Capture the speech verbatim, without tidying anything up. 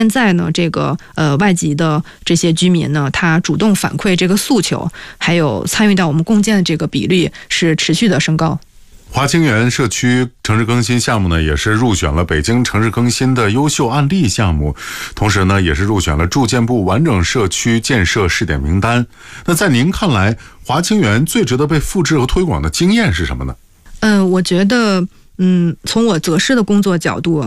现在呢，这个呃外籍的这些居民呢，他主动反馈这个诉求，还有参与到我们共建的这个比例是持续的升高。 华清园社区城市更新项目呢，也是入选了北京城市更新的优秀案例项目，同时呢，也是入选了住建部完整社区建设试点名单。那在您看来，华清园最值得被复制和推广的经验是什么呢？ 嗯、呃，我觉得，嗯，从我择师的工作角度